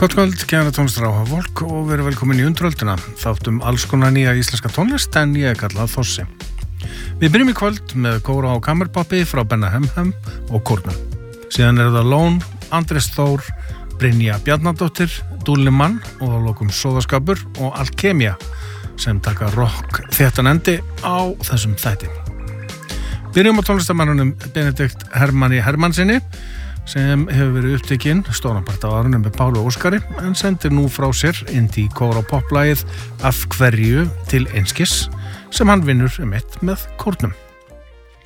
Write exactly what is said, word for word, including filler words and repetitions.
Gott kvöld, kæra tónlistar áhuga fólk og verið velkomin í Undirölduna. Þáttum alls konar nýja íslenska tónlist en ég er kallað Þossi. Við byrjum í kvöld með kóra og kammerpoppi frá Benna Hemhem og kórnum. Síðan er það Lón, Andrés Þór, Brynja Bjarnadóttir, Dúlli Mann og að lokum Sóðaskapur og Alkemia sem taka rock þéttan endi á þessum þætti. Byrjum á tónlistamannunum Benedikt Hermanni Hermannsinni sem hefur verið upptekinn stóran part af árunum með Pálu Óskari en sendir nú frá sér indie kóra poplagið Af hverju til einskis sem hann vinnur um eitt með kórnum.